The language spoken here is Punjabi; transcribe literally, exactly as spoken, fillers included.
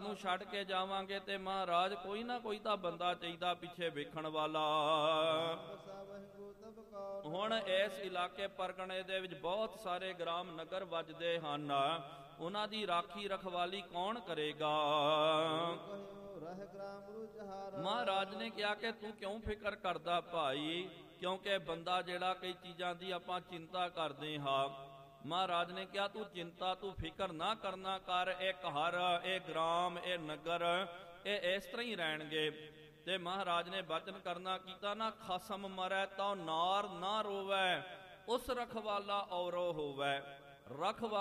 ਨੂੰ ਛੱਡ ਕੇ ਜਾਵਾਂਗੇ ਤੇ ਮਹਾਰਾਜ ਕੋਈ ਨਾ ਕੋਈ ਤਾਂ ਬੰਦਾ ਚਾਹੀਦਾ ਪਿੱਛੇ ਵੇਖਣ ਵਾਲਾ। ਹੁਣ ਇਸ ਇਲਾਕੇ ਪਰਗਣੇ ਦੇ ਵਿੱਚ ਬਹੁਤ ਸਾਰੇ ਗ੍ਰਾਮ ਨਗਰ ਵੱਜਦੇ ਹਨ, ਉਹਨਾਂ ਦੀ ਰਾਖੀ ਰਖਵਾਲੀ ਕੌਣ ਕਰੇਗਾ? ਮਹਾਰਾਜ ਨੇ ਕਿਹਾ ਕਿ ਤੂੰ ਕਿਉਂ ਫਿਕਰ ਕਰਦਾ ਭਾਈ, ਕਿਉਂਕਿ ਬੰਦਾ ਜਿਹੜਾ ਕਈ ਚੀਜ਼ਾਂ ਦੀ ਆਪਾਂ ਚਿੰਤਾ ਕਰਦੇ ਹਾਂ। ਮਹਾਰਾਜ ਨੇ ਕਿਹਾ ਤੂੰ ਚਿੰਤਾ ਤੂੰ ਫਿਕਰ ਨਾ ਕਰਨਾ ਕਰ, ਇਹ ਘਰ ਇਹ ਗ੍ਰਾਮ ਇਹ ਨਗਰ ਇਹ ਇਸ ਤਰ੍ਹਾਂ ਹੀ ਰਹਿਣਗੇ। ਤੇ ਮਹਾਰਾਜ ਨੇ ਬਚਨ ਕਰਨਾ ਕੀਤਾ ਨਾ, ਖਸਮ ਮਰੈ ਤਾਂ ਨਾਰ ਨਾ ਰੋਵੈ, ਉਸ ਰਖਵਾਲਾ ਔਰੋ ਹੋਵੈ। ਰਖਵਾ